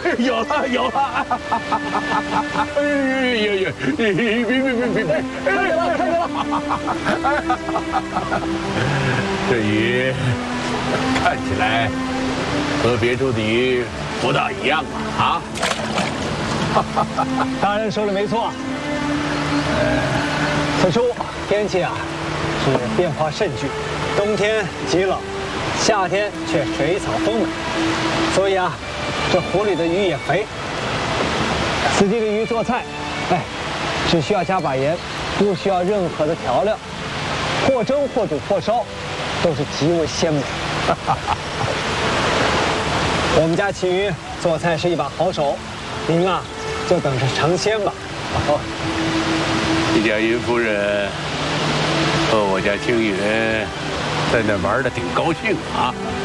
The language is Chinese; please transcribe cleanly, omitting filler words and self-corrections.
有了有了！哎呀，别，看见了看见了！这鱼看起来和别处的鱼不大一样啊！ 大人说的没错，此处天气啊是变化甚剧，冬天极冷，夏天却水草丰美，所以啊，这湖里的鱼也肥。此地的鱼做菜，只需要加把盐，不需要任何的调料，或蒸或煮或烧，都是极为鲜美。我们家齐云做菜是一把好手，您啊就等着尝鲜吧。 你家云夫人和我家青云在那玩的挺高兴啊。